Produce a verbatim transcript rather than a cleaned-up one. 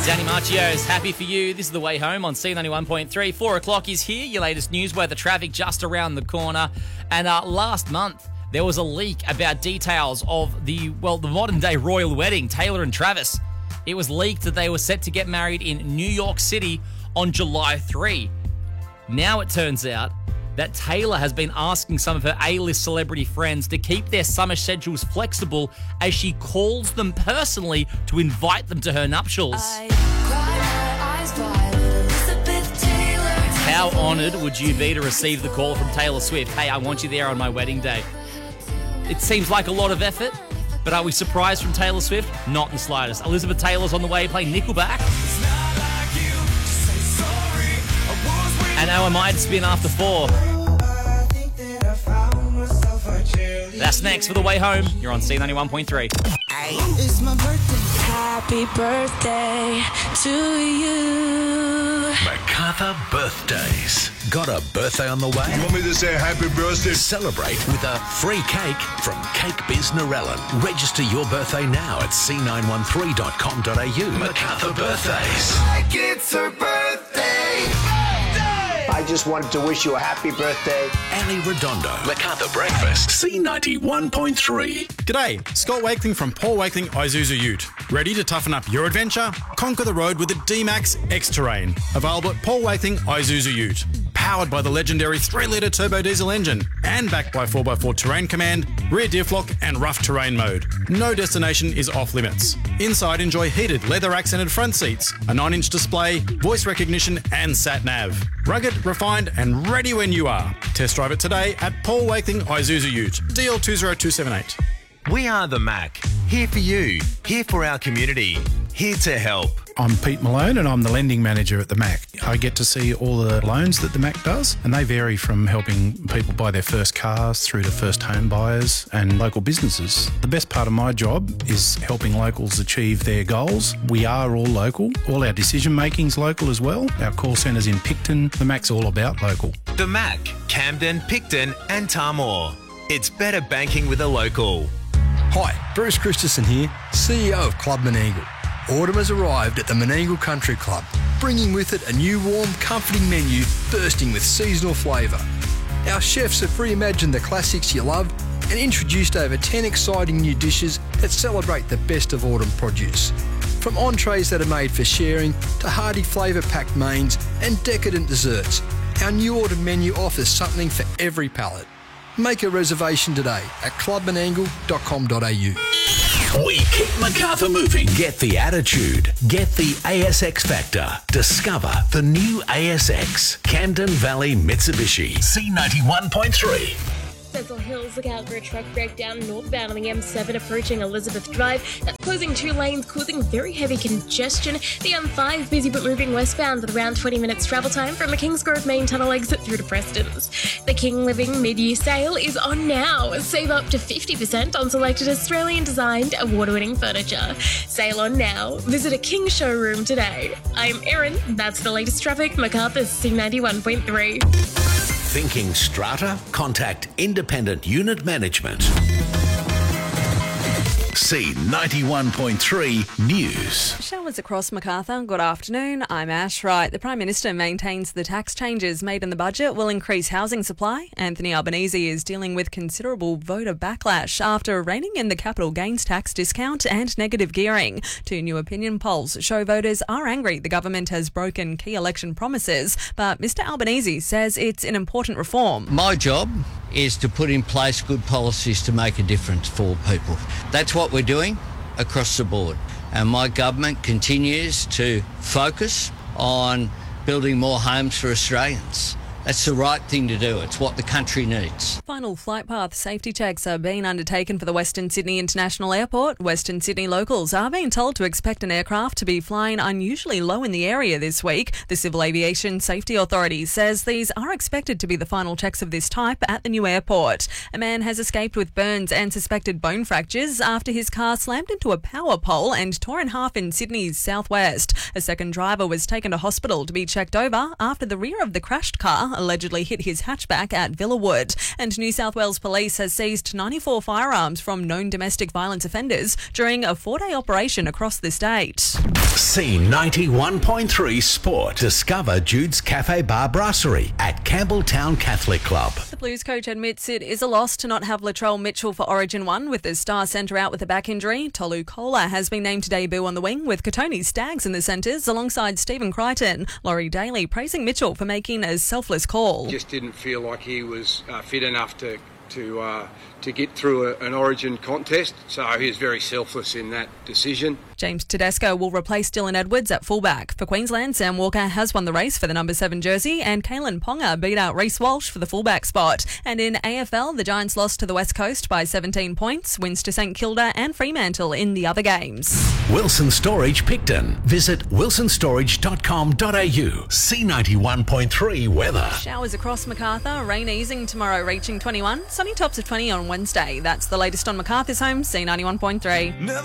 Danny Marchio's Happy For You. This is The Way Home on C ninety-one point three. Four o'clock is here. Your latest news weather traffic just around the corner. And uh, last month, there was a leak about details of the, well, the modern-day royal wedding, Taylor and Travis. It was leaked that they were set to get married in New York City on July third. Now it turns out that Taylor has been asking some of her A-list celebrity friends to keep their summer schedules flexible as she calls them personally to invite them to her nuptials. How honoured would you be to receive the call from Taylor Swift? Hey, I want you there on my wedding day. It seems like a lot of effort, but are we surprised from Taylor Swift? Not in the slightest. Elizabeth Taylor's on the way playing Nickelback. And now am I to spin after four. That's next for The Way Home. You're on C ninety-one point three. It's my birthday. Happy birthday to you. MacArthur Birthdays. Got a birthday on the way? You want me to say happy birthday? Celebrate with a free cake from Cake Biz Narellan. Register your birthday now at c nine one three dot com dot a u. MacArthur Birthdays. Like it's her birthday. I just wanted to wish you a happy birthday. Ali Redondo. MacArthur Breakfast. C ninety-one point three. G'day, Scott Wakeling from Paul Wakeling Isuzu Ute. Ready to toughen up your adventure? Conquer the road with the D-Max X-Terrain. Available at Paul Wakeling Isuzu Ute. Powered by the legendary three litre turbo diesel engine and backed by four by four terrain command, rear diff lock and rough terrain mode. No destination is off limits. Inside, enjoy heated leather accented front seats, a nine inch display, voice recognition and sat nav. Rugged, refined and ready when you are. Test drive it today at Paul Wakeling Isuzu Ute. D L two zero two seven eight. We are the Mac. Here for you. Here for our community. Here to help. I'm Pete Malone and I'm the lending manager at the Mac. I get to see all the loans that the Mac does, and they vary from helping people buy their first cars through to first home buyers and local businesses. The best part of my job is helping locals achieve their goals. We are all local. All our decision making's local as well. Our call centre's in Picton. The Mac's all about local. The Mac. Camden, Picton and Tamworth. It's better banking with a local. Hi, Bruce Christensen here, C E O of Club Menangle. Autumn has arrived at the Menangle Country Club, bringing with it a new warm, comforting menu bursting with seasonal flavour. Our chefs have reimagined the classics you love and introduced over ten exciting new dishes that celebrate the best of autumn produce. From entrees that are made for sharing to hearty flavour-packed mains and decadent desserts, our new autumn menu offers something for every palate. Make a reservation today at club menangle dot com dot a u. We keep MacArthur moving. Get the attitude. Get the A S X factor. Discover the new A S X. Camden Valley Mitsubishi. C ninety-one point three. Cecil Hills, look out for a truck breakdown northbound on the M seven approaching Elizabeth Drive. That's closing two lanes, causing very heavy congestion. The M five busy but moving westbound with around twenty minutes travel time from the Kingsgrove main tunnel exit through to Preston's. The King Living mid-year sale is on now. Save up to fifty percent on selected Australian-designed, award-winning furniture. Sale on now. Visit a King showroom today. I'm Erin. That's the latest traffic. MacArthur's C ninety-one point three. Thinking strata? Contact Independent Unit Management. C ninety-one point three News. Showers across MacArthur. Good afternoon. I'm Ash Wright. The Prime Minister maintains the tax changes made in the budget will increase housing supply. Anthony Albanese is dealing with considerable voter backlash after reining in the capital gains tax discount and negative gearing. Two new opinion polls show voters are angry the government has broken key election promises, but Mr Albanese says it's an important reform. My job is to put in place good policies to make a difference for people. That's what we're doing across the board. And my government continues to focus on building more homes for Australians. That's the right thing to do. It's what the country needs. Final flight path safety checks are being undertaken for the Western Sydney International Airport. Western Sydney locals are being told to expect an aircraft to be flying unusually low in the area this week. The Civil Aviation Safety Authority says these are expected to be the final checks of this type at the new airport. A man has escaped with burns and suspected bone fractures after his car slammed into a power pole and tore in half in Sydney's southwest. A second driver was taken to hospital to be checked over after the rear of the crashed car allegedly hit his hatchback at Villawood. And New South Wales Police has seized ninety-four firearms from known domestic violence offenders during a four-day operation across the state. C ninety-one point three Sport. Discover Jude's Cafe Bar Brasserie at Campbelltown Catholic Club. The Blues coach admits it is a loss to not have Latrell Mitchell for Origin one with the star centre out with a back injury. Tolu Kola has been named to debut on the wing with Katoni Staggs in the centres alongside Stephen Crichton. Laurie Daly praising Mitchell for making a selfless call. Just didn't feel like he was uh, fit enough to to uh, to get through a, an Origin contest, so he was very selfless in that decision. James Tedesco will replace Dylan Edwards at fullback. For Queensland, Sam Walker has won the race for the number seven jersey and Kalen Ponga beat out Reece Walsh for the fullback spot. And in A F L, the Giants lost to the West Coast by seventeen points, wins to St Kilda and Fremantle in the other games. Wilson Storage Picton. Visit wilson storage dot com dot a u. C ninety-one point three weather. Showers across Macarthur, rain easing tomorrow reaching twenty-one, sunny tops of twenty on Wednesday. That's the latest on Macarthur's home, C ninety-one point three.